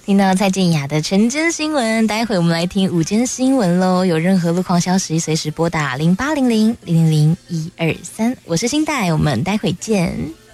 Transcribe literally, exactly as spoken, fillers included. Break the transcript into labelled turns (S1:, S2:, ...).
S1: 听到蔡健雅的晨间新闻，待会我们来听午间新闻喽。有任何路况消息，随时拨打零八零零零零零一二三。我是新代，我们待会见。